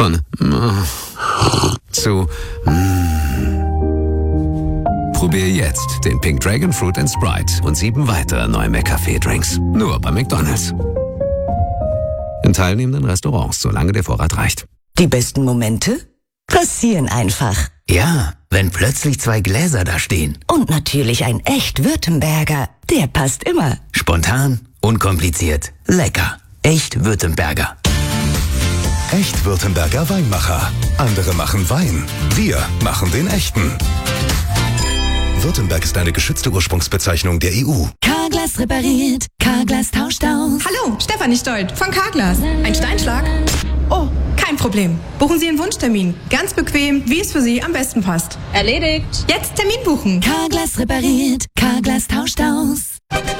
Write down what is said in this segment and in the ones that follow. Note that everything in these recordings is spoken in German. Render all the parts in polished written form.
Von zu Probier jetzt den Pink Dragon Fruit & Sprite und 7 weitere neue McCafé-Drinks. Nur bei McDonald's. In teilnehmenden Restaurants, solange der Vorrat reicht. Die besten Momente passieren einfach. Ja, wenn plötzlich 2 Gläser da stehen. Und natürlich ein echt Württemberger. Der passt immer. Spontan, unkompliziert, lecker. Echt Württemberger. Echt Württemberger Weinmacher. Andere machen Wein. Wir machen den echten. Württemberg ist eine geschützte Ursprungsbezeichnung der EU. Carglass repariert, Carglass tauscht aus. Hallo, Stefanie Stolt von Carglass. Ein Steinschlag? Oh, kein Problem. Buchen Sie Ihren Wunschtermin. Ganz bequem, wie es für Sie am besten passt. Erledigt. Jetzt Termin buchen. Carglass repariert, Carglass tauscht aus.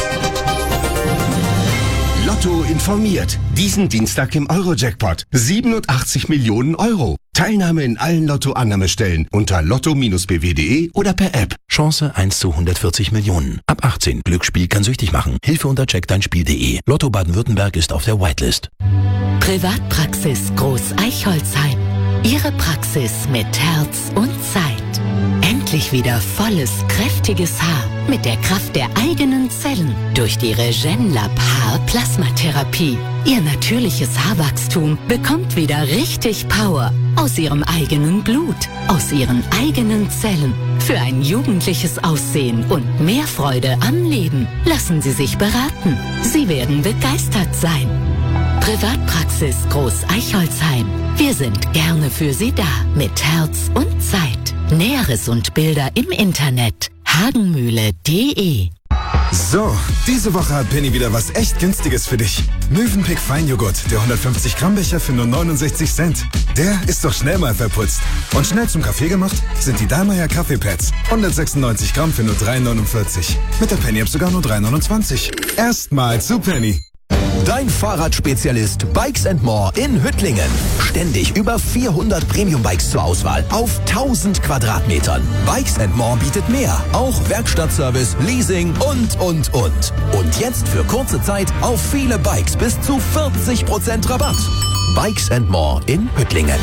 Lotto informiert. Diesen Dienstag im Euro-Jackpot. 87 Millionen Euro. Teilnahme in allen Lotto-Annahmestellen unter lotto-bw.de oder per App. Chance 1 zu 140 Millionen. Ab 18. Glücksspiel kann süchtig machen. Hilfe unter checkdeinspiel.de. Lotto Baden-Württemberg ist auf der Whitelist. Privatpraxis Groß Eichholzheim. Ihre Praxis mit Herz und Zeit. Endlich wieder volles, kräftiges Haar mit der Kraft der eigenen Zellen durch die Regenlab Haar-Plasmatherapie. Ihr natürliches Haarwachstum bekommt wieder richtig Power aus Ihrem eigenen Blut, aus Ihren eigenen Zellen. Für ein jugendliches Aussehen und mehr Freude am Leben. Lassen Sie sich beraten. Sie werden begeistert sein. Privatpraxis Groß Eichholzheim. Wir sind gerne für Sie da mit Herz und Zeit. Näheres und Bilder im Internet hagenmühle.de. So, diese Woche hat Penny wieder was echt Günstiges für dich. Mövenpick Feinjoghurt, der 150 Gramm Becher für nur 69 Cent. Der ist doch schnell mal verputzt. Und schnell zum Kaffee gemacht sind die Dallmayr Kaffeepads. 196 Gramm für nur 3,49. Mit der Penny-App sogar nur 3,29. Erstmal zu Penny. Dein Fahrradspezialist Bikes & More in Hüttlingen. Ständig über 400 Premium-Bikes zur Auswahl auf 1000 Quadratmetern. Bikes & More bietet mehr. Auch Werkstattservice, Leasing und. Und jetzt für kurze Zeit auf viele Bikes bis zu 40% Rabatt. Bikes & More in Hüttlingen.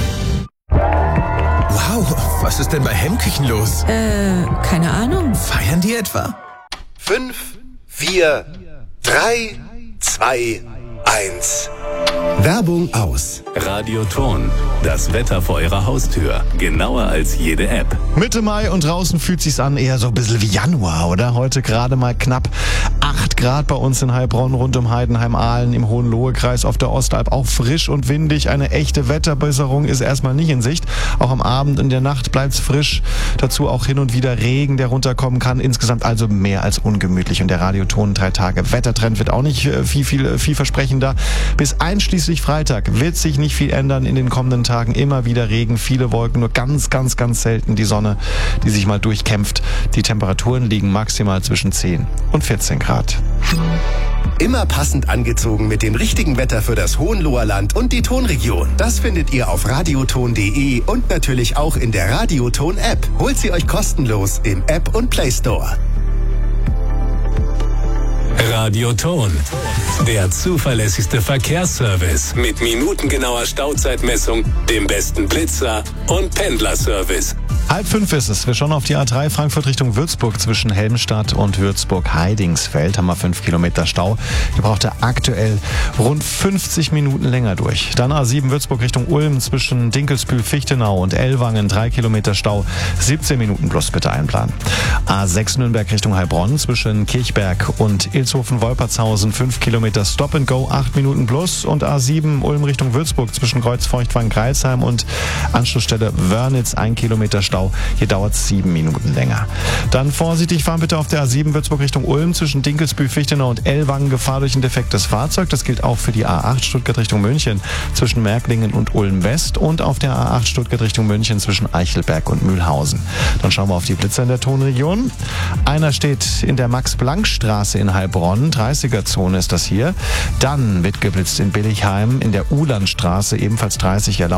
Wow, was ist denn bei Hemmküchen los? Keine Ahnung. Feiern die etwa? 5, 4, 3, 2, 1. Werbung aus. Radioton. Das Wetter vor Ihrer Haustür. Genauer als jede App. Mitte Mai und draußen fühlt sich's an eher so ein bisschen wie Januar, oder? Heute gerade mal knapp 8 Grad bei uns in Heilbronn, rund um Heidenheim-Ahlen im Hohenlohe-Kreis auf der Ostalb. Auch frisch und windig. Eine echte Wetterbesserung ist erstmal nicht in Sicht. Auch am Abend in der Nacht bleibt's frisch. Dazu auch hin und wieder Regen, der runterkommen kann. Insgesamt also mehr als ungemütlich. Und der Radioton 3 Tage Wettertrend wird auch nicht viel versprechender. Bis einschließlich Freitag wird sich nicht viel ändern in den kommenden Tagen. Immer wieder Regen, viele Wolken, nur ganz selten die Sonne, die sich mal durchkämpft. Die Temperaturen liegen maximal zwischen 10 und 14 Grad. Immer passend angezogen mit dem richtigen Wetter für das Hohenloher Land und die Tonregion. Das findet ihr auf radioton.de und natürlich auch in der Radioton-App. Holt sie euch kostenlos im App und Play Store. Radioton. Der zuverlässigste Verkehrsservice mit minutengenauer Stauzeitmessung, dem besten Blitzer und Pendlerservice. 4:30 ist es. Wir schauen auf die A3 Frankfurt Richtung Würzburg. Zwischen Helmstadt und Würzburg-Heidingsfeld haben wir 5 Kilometer Stau. Hier braucht er aktuell rund 50 Minuten länger durch. Dann A7 Würzburg Richtung Ulm zwischen Dinkelsbühl-Fichtenau und Ellwangen 3 Kilometer Stau. 17 Minuten plus bitte einplanen. A6 Nürnberg Richtung Heilbronn zwischen Kirchberg und Ilshofen-Wolpertshausen 5 Kilometer Stop and Go 8 Minuten plus. Und A7 Ulm Richtung Würzburg zwischen Kreuzfeuchtwang-Greilsheim und Anschlussstelle Wörnitz 1 Kilometer Stau. Hier dauert es 7 Minuten länger. Dann vorsichtig fahren bitte auf der A7 Würzburg Richtung Ulm zwischen Dinkelsbühl-Fichtenau und Ellwangen. Gefahr durch ein defektes Fahrzeug. Das gilt auch für die A8 Stuttgart Richtung München zwischen Märklingen und Ulm West und auf der A8 Stuttgart Richtung München zwischen Eichelberg und Mühlhausen. Dann schauen wir auf die Blitzer in der Tonregion. Einer steht in der Max-Planck-Straße in Heilbronn. 30er-Zone ist das hier. Dann wird geblitzt in Billigheim in der Uhlandstraße, ebenfalls 30 erlaubt.